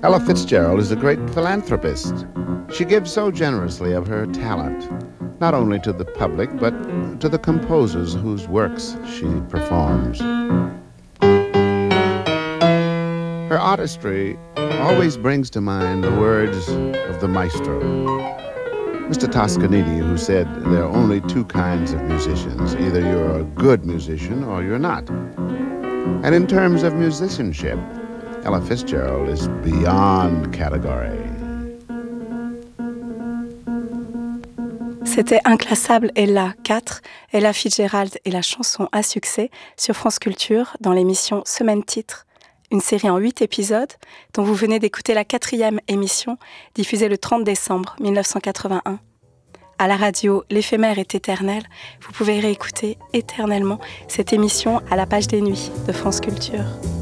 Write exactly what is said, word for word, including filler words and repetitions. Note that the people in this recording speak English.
Ella Fitzgerald is a great philanthropist. She gives so generously of her talent, not only to the public, but to the composers whose works she performs. Her artistry always brings to mind the words of the maestro, Mister Toscanini, who said there are only two kinds of musicians. Either you're a good musician or you're not. And in terms of musicianship, Ella Fitzgerald is beyond category. C'était Inclassable Ella quatre, Ella Fitzgerald et la chanson à succès sur France Culture dans l'émission Semaine Titre, une série en huit épisodes dont vous venez d'écouter la quatrième émission diffusée le trente décembre mille neuf cent quatre-vingt-un. À la radio, l'éphémère est éternel. Vous pouvez réécouter éternellement cette émission à la page des nuits de France Culture.